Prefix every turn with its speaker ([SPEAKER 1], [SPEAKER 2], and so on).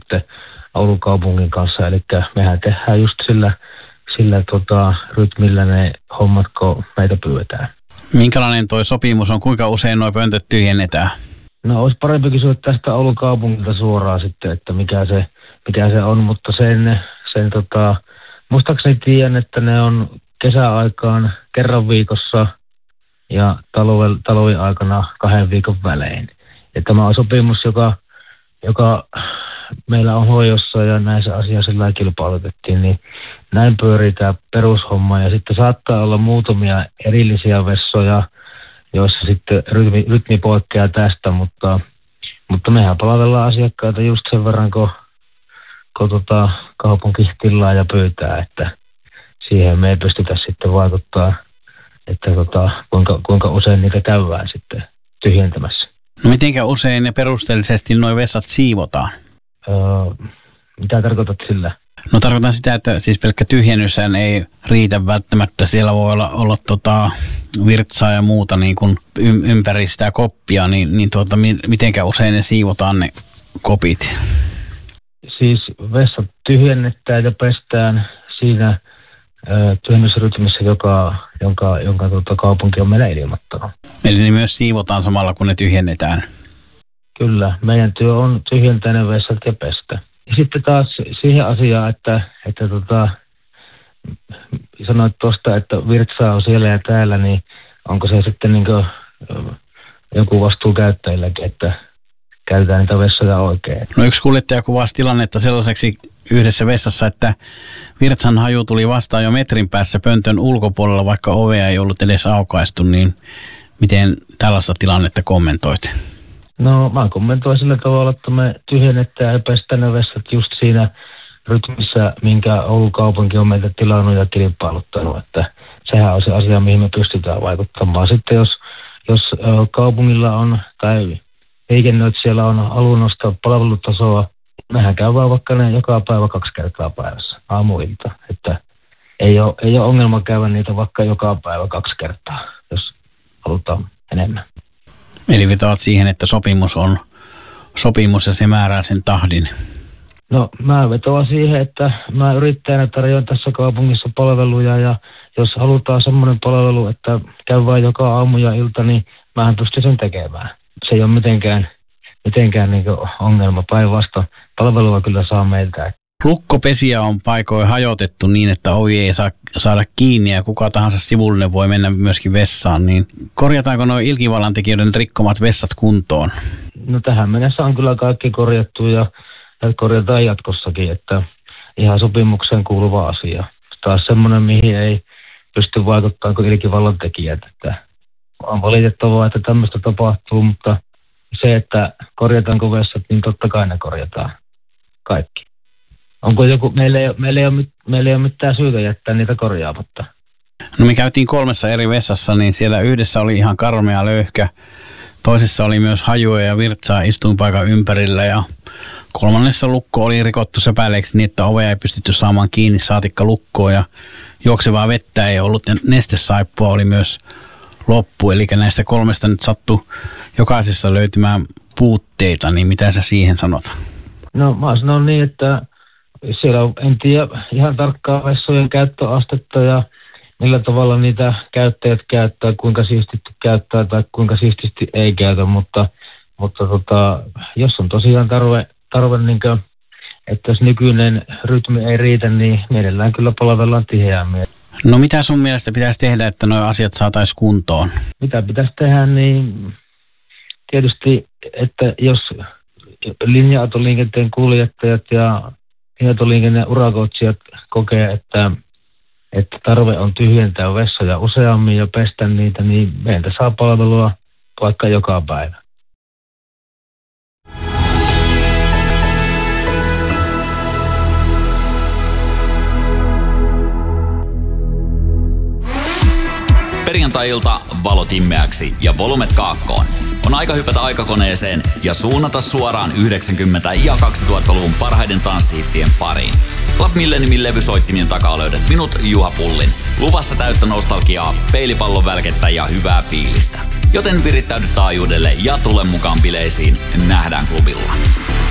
[SPEAKER 1] sitten Oulun kaupungin kanssa. Eli mehän tehdään just sillä rytmillä ne hommat, kun meitä pyydetään.
[SPEAKER 2] Minkälainen toi sopimus on? Kuinka usein nuo pöntöt tyhjennetään?
[SPEAKER 1] No olisi parempi kysyä tästä Oulun kaupungilta suoraan sitten, että mikä se on, mutta sen muistaakseni tiedän, että ne on kesäaikaan kerran viikossa ja talven aikana 2 viikon välein. Ja tämä on sopimus, joka meillä on hoidossa ja näissä asioissa sillä kilpailutettiin, niin näin pyörii tämä perushomma. Ja sitten saattaa olla muutamia erillisiä vessoja, joissa sitten rytmi poikkeaa tästä, mutta mehän palvellaan asiakkaita just sen verran, kun kaupunki tilaa ja pyytää, että siihen me ei pystytä sitten vaikuttaa, että kuinka usein niitä käydään sitten tyhjentämässä.
[SPEAKER 2] No mitenkä usein ne perusteellisesti nuo vessat siivotaan?
[SPEAKER 1] Mitä tarkoitat sillä?
[SPEAKER 2] No tarkoitan sitä, että siis pelkkä tyhjennyshän ei riitä välttämättä. Siellä voi olla virtsaa ja muuta niin kuin ympäri sitä koppia, niin mitenkä usein ne siivotaan ne kopit?
[SPEAKER 1] Siis vessat tyhjennetään ja pestään siinä tyhjennysrytmissä, jonka kaupunki on meille ilmoittanut.
[SPEAKER 2] Eli ne myös siivotaan samalla, kun ne tyhjennetään?
[SPEAKER 1] Kyllä, meidän työ on tyhjentää ne vessat ja pestä. Ja sitten taas siihen asiaan, että sanoit tuosta, että virtsaa on siellä ja täällä, niin onko se sitten niin kuin joku vastuu käyttäjilläkin, että käytetään niitä vessoja oikein?
[SPEAKER 2] No yksi kuljettaja kuvasi tilannetta sellaiseksi yhdessä vessassa, että virtsan haju tuli vastaan jo metrin päässä pöntön ulkopuolella, vaikka ovea ei ollut edes aukaistu, niin miten tällaista tilannetta kommentoit?
[SPEAKER 1] No mä kommentoin sillä tavalla, että me tyhjennetään ja pestään ne vessat just siinä rytmissä, minkä Oulun kaupunki on meiltä tilannut ja kilpailuttanut, että sehän on se asia, mihin me pystytään vaikuttamaan. Sitten jos kaupungilla on tai liikennöitsijällä on halu nostaa palvelutasoa, mehän käydään vaikka ne joka päivä 2 kertaa päivässä, aamuilta, että ei ole ongelma käydä niitä vaikka joka päivä 2 kertaa, jos halutaan enemmän.
[SPEAKER 2] Eli vetoat siihen, että sopimus on sopimus ja se määrää sen tahdin?
[SPEAKER 1] No mä vetoan siihen, että mä yrittäjänä tarjoan tässä kaupungissa palveluja ja jos halutaan semmoinen palvelu, että käydään joka aamu ja ilta, niin mähän pystyn sen tekemään. Se ei ole mitenkään niin ongelma. Päinvastoin palvelua kyllä saa meiltä.
[SPEAKER 2] Lukkopesiä on paikoin hajotettu niin, että ovi ei saa saada kiinni ja kuka tahansa sivullinen voi mennä myöskin vessaan. Niin korjataanko nuo ilkivallan tekijöiden rikkomat vessat kuntoon? No tähän mennessä on kyllä kaikki korjattu ja korjataan jatkossakin, että ihan sopimukseen kuuluva asia. Taas semmoinen, mihin ei pysty vaikuttamaan kuin ilkivallan tekijät. Että on valitettavaa, että tämmöistä tapahtuu, mutta se, että korjataanko vessat, niin totta kai ne korjataan kaikki. Onko joku, meillä ei ole mitään syytä jättää niitä korjaamatta. No me käytiin 3 eri vessassa, niin siellä yhdessä oli ihan karmea löyhkä. Toisessa oli myös hajua ja virtsaa istuinpaikan ympärillä ja 3. lukko oli rikottu säpäleeksi niin, että ovea ei pystytty saamaan kiinni saatikka lukkoon ja juoksevaa vettä ei ollut ja nestesaippua oli myös loppu. Eli näistä 3 nyt sattui jokaisessa löytymään puutteita, niin mitä sä siihen sanot? No mä sanon niin, että siellä en tiedä ihan tarkkaan vessojen käyttöastetta ja millä tavalla niitä käyttäjät käyttää, kuinka siististi käyttää tai kuinka siististi ei käytä, mutta jos on tosiaan tarve niin kuin, että jos nykyinen rytmi ei riitä, niin mielellään kyllä palvellaan tiheämmin. No mitä sun mielestä pitäisi tehdä, että nuo asiat saataisiin kuntoon? Mitä pitäisi tehdä, niin tietysti, että jos linja-autoliikenteen kuljettajat ja linja-autoliikenteen urakoitsijat kokee, että tarve on tyhjentää vessoja useammin ja pestä niitä, niin meiltä saa palvelua vaikka joka päivä.
[SPEAKER 3] Perjantai-ilta valot immeäksi ja volumet kaakkoon. On aika hypätä aikakoneeseen ja suunnata suoraan 90- ja 2000-luvun parhaiden tanssihittien pariin. Club Milleniumin levysoittimien takaa löydät minut, Juha Pullin. Luvassa täyttä nostalgiaa, peilipallon välkettä ja hyvää fiilistä. Joten virittäydy taajuudelle ja tule mukaan bileisiin. Nähdään klubilla.